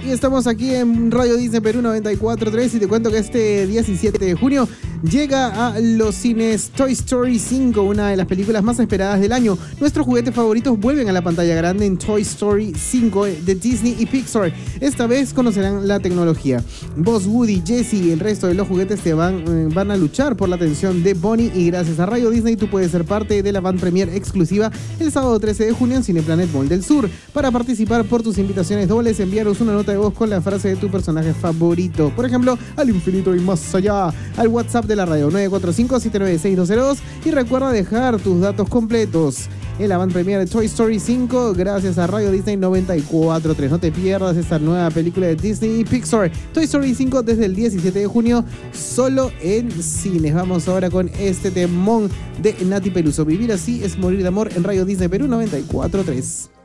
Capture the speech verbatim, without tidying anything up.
Y estamos aquí en Radio Disney Perú noventa y cuatro punto tres y te cuento que este diecisiete de junio llega a los cines Toy Story cinco, una de las películas más esperadas del año. Nuestros juguetes favoritos vuelven a la pantalla grande en Toy Story cinco de Disney y Pixar. Esta vez conocerán la tecnología. Buzz, Woody, Jessie y el resto de los juguetes te van, eh, van a luchar por la atención de Bonnie, y gracias a Radio Disney tú puedes ser parte de la van premier exclusiva el sábado trece de junio en Cineplanet Mall del Sur. Para participar por tus invitaciones dobles, enviaros una nota de voz con la frase de tu personaje favorito. Por ejemplo, al infinito y más allá, al WhatsApp de la radio nueve cuatro cinco, siete nueve seis, dos cero dos, y recuerda dejar tus datos completos en la van premier de Toy Story cinco gracias a Radio Disney noventa y cuatro punto tres. No te pierdas esta nueva película de Disney y Pixar, Toy Story cinco, desde el diecisiete de junio solo en cines. Vamos ahora con este temón de Nati Peluso. Vivir así es morir de amor en Radio Disney Perú noventa y cuatro punto tres.